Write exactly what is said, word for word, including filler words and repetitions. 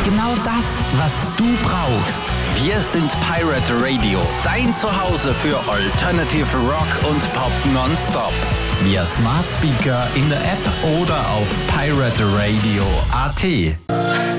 Genau das, was du brauchst. Wir sind Pirate Radio, dein Zuhause für Alternative Rock und Pop nonstop. Via Smart Speaker, in der App oder auf pirate radio punkt a t.